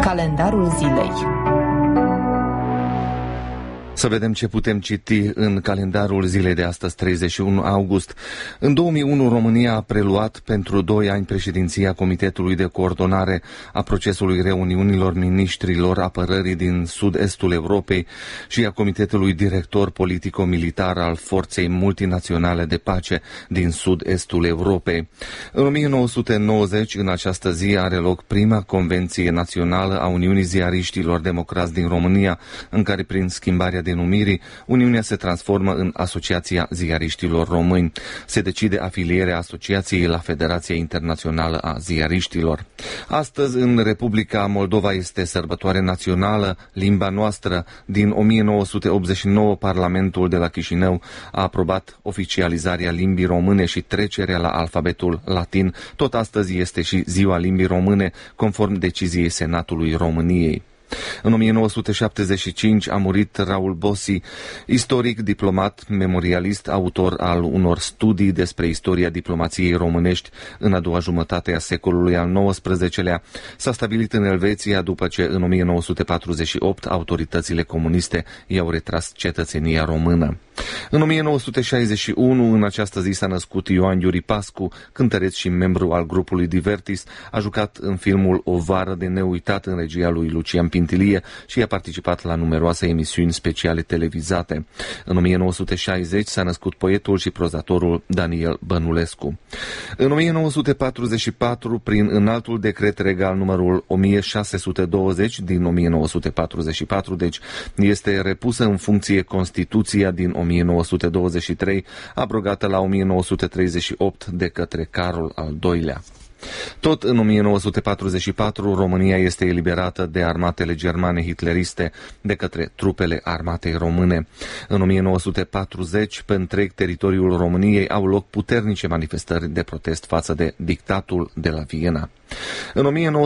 Calendarul zilei. Să vedem ce putem citi în calendarul zilei de astăzi, 31 august. În 2001, România a preluat pentru 2 ani președinția Comitetului de Coordonare a procesului reuniunilor miniștrilor apărării din sud-estul Europei și a Comitetului Director Politico-Militar al Forței Multinaționale de Pace din sud-estul Europei. În 1990, în această zi, are loc prima convenție națională a Uniunii Ziariștilor Democrați din România, în care, prin schimbarea denumirii, Uniunea se transformă în Asociația Ziariștilor Români. Se decide afilierea asociației la Federația Internațională a Ziariștilor. Astăzi, în Republica Moldova, este sărbătoare națională, limba noastră. Din 1989, Parlamentul de la Chișinău a aprobat oficializarea limbii române și trecerea la alfabetul latin. Tot astăzi este și Ziua Limbii Române, conform deciziei Senatului României. În 1975 a murit Raul Bossi, istoric, diplomat, memorialist, autor al unor studii despre istoria diplomației românești în a doua jumătate a secolului al XIX-lea. S-a stabilit în Elveția după ce în 1948 autoritățile comuniste i-au retras cetățenia română. În 1961, în această zi, s-a născut Ioan Iuri Pascu, cântăreț și membru al grupului Divertis. A jucat în filmul O vară de neuitat în regia lui Lucian Pintilie și a participat la numeroase emisiuni speciale televizate. În 1960 s-a născut poetul și prozatorul Daniel Bănulescu. În 1944, prin înaltul decret regal numărul 1620 din 1944, deci este repusă în funcție Constituția din 1923, abrogată la 1938 de către Carol al II-lea. Tot în 1944, România este eliberată de armatele germane hitleriste de către trupele armatei române. În 1940, pe întreg teritoriul României au loc puternice manifestări de protest față de dictatul de la Viena. În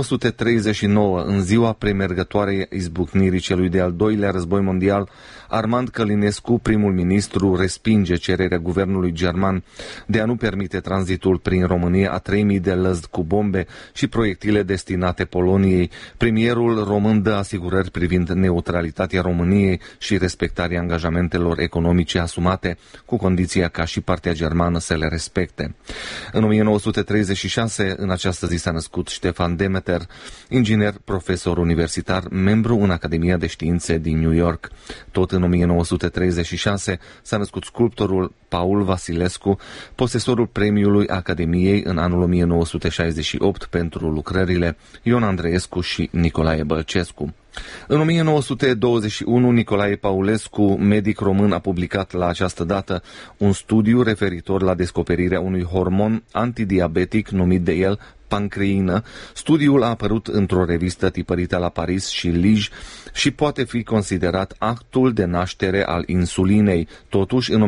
1939, în ziua premergătoare izbucnirii celui de-al doilea război mondial, Armand Călinescu, primul ministru, respinge cererea guvernului german de a nu permite tranzitul prin România a 3.000 de lăzi cu bombe și proiectile destinate Poloniei. Premierul român dă asigurări privind neutralitatea României și respectarea angajamentelor economice asumate, cu condiția ca și partea germană să le respecte. În 1936, în această zi, s-a născut Ștefan Demeter, inginer, profesor universitar, membru în Academia de Științe din New York. Tot în 1936 s-a născut sculptorul Paul Vasilescu, posesorul premiului Academiei în anul 1968 pentru lucrările Ion Andreescu și Nicolae Bălcescu. În 1921, Nicolae Paulescu, medic român, a publicat la această dată un studiu referitor la descoperirea unui hormon antidiabetic numit de el pancreină. Studiul a apărut într-o revistă tipărită la Paris și Liege și poate fi considerat actul de naștere al insulinei. Totuși, în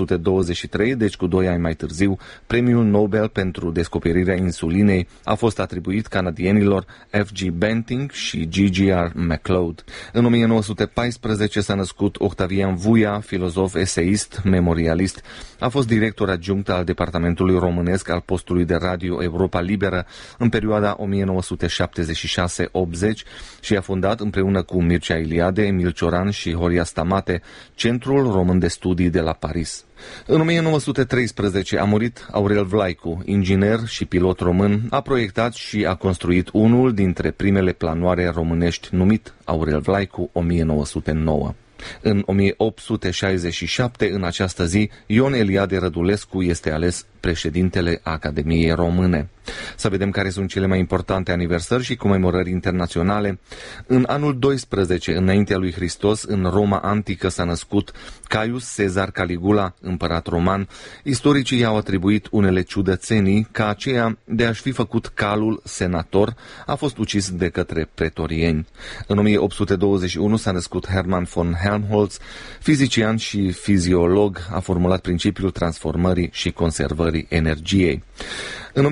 1923, deci cu 2 ani mai târziu, premiul Nobel pentru descoperirea insulinei a fost atribuit canadienilor F.G. Banting și G.G.R. MacLeod. În 1914 s-a născut Octavian Vuia, filozof, eseist, memorialist. A fost director adjunct al Departamentului Românesc al postului de radio Europa Liberă în perioada 1976-80 și a fondat împreună cu Mircea Iliade, Emil Cioran și Horia Stamate Centrul Român de Studii de la Paris. În 1913 a murit Aurel Vlaicu, inginer și pilot român, a proiectat și a construit unul dintre primele planoare românești numit Aurel Vlaicu 1909. În 1867, în această zi, Ion Eliade Rădulescu este ales președintele Academiei Române. Să vedem care sunt cele mai importante aniversări și comemorări internaționale. În anul 12, înaintea lui Hristos, în Roma antică s-a născut Caius Cezar Caligula, împărat roman. Istoricii i-au atribuit unele ciudățenii, ca aceea de a-și fi făcut calul senator, a fost ucis de către pretorieni. În 1821 s-a născut Hermann von Helmholtz, fizician și fiziolog, a formulat principiul transformării și conservării energiei. În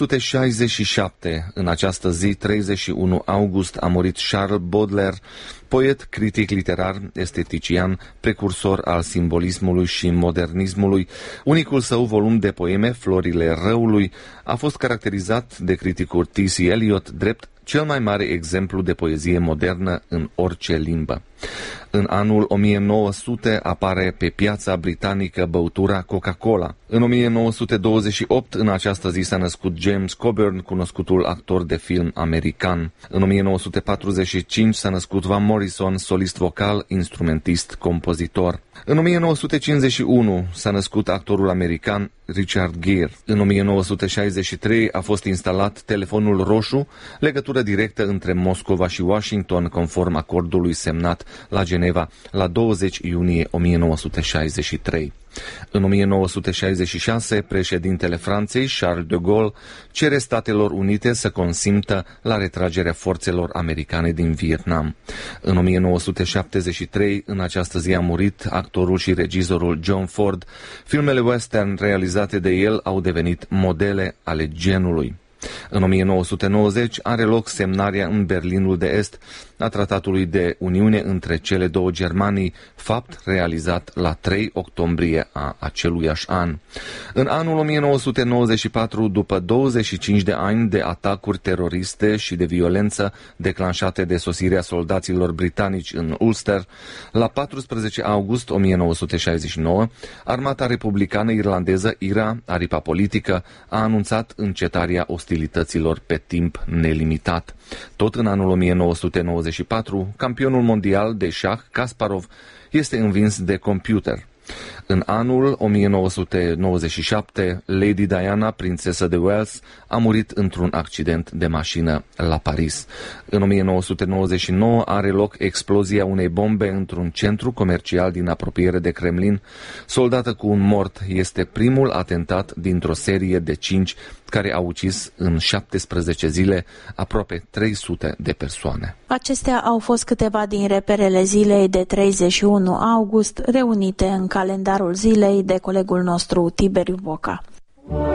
1867, în această zi, 31 august, a murit Charles Baudelaire, poet, critic literar, estetician, precursor al simbolismului și modernismului. Unicul său volum de poeme, Florile răului, a fost caracterizat de criticul T.C. Eliot drept cel mai mare exemplu de poezie modernă în orice limbă. În anul 1900 apare pe piața britanică băutura Coca-Cola. În 1928, în această zi, s-a născut James Coburn, cunoscutul actor de film american. În 1945 s-a născut Van Morrison, solist vocal, instrumentist, compozitor. În 1951 s-a născut actorul american Richard Gere. În 1963 a fost instalat telefonul roșu, legătură directă între Moscova și Washington, conform acordului semnat la Geneva la 20 iunie 1963. În 1966, președintele Franței, Charles de Gaulle, cere Statelor Unite să consimtă la retragerea forțelor americane din Vietnam. În 1973, în această zi a murit actorul și regizorul John Ford. Filmele western realizate de el au devenit modele ale genului. În 1990 are loc semnarea în Berlinul de Est a Tratatului de Uniune între cele două Germanii, fapt realizat la 3 octombrie a aceluiași an. În anul 1994, după 25 de ani de atacuri teroriste și de violență declanșate de sosirea soldaților britanici în Ulster, la 14 august 1969, Armata Republicană Irlandeză, IRA, aripa politică, a anunțat încetarea ostilităților pe timp nelimitat. Tot în anul 1994, campionul mondial de șah Kasparov este învins de computer. În anul 1997, Lady Diana, prințesă de Wales, a murit într-un accident de mașină la Paris. În 1999 are loc explozia unei bombe într-un centru comercial din apropiere de Kremlin. Soldată cu un mort, este primul atentat dintr-o serie de 5 care a ucis în 17 zile aproape 300 de persoane. Acestea au fost câteva din reperele zilei de 31 august, reunite în calendarul zilei de colegul nostru Tiberiu Boca.